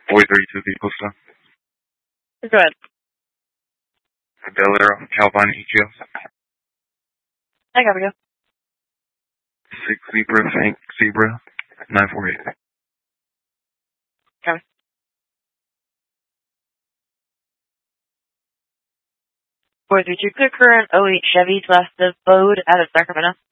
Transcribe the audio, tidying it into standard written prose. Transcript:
Boy 32 vehicle stop. Go ahead. Del Aero, Calvine EGO. I gotta go. 6 Zebra, Fank Zebra, 948. Okay. Boy 32 clear current 08 Chevy /Bode out of Sacramento.